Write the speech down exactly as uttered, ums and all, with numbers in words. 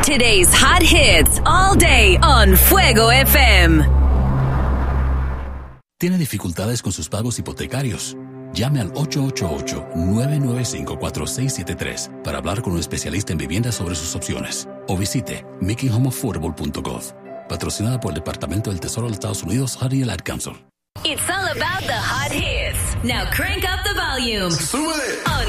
Today's hot hits all day on Fuego F M. ¿Tiene dificultades con sus pagos hipotecarios? Llame al ocho ocho ocho, nueve nueve cinco, cuatro seis siete tres para hablar con un especialista en vivienda sobre sus opciones. O visite making home affordable punto gov. Patrocinada por el Departamento del Tesoro de los Estados Unidos, Harry el Ad Council. It's all about the hot hits. Now crank up the volume. ¡Súbele!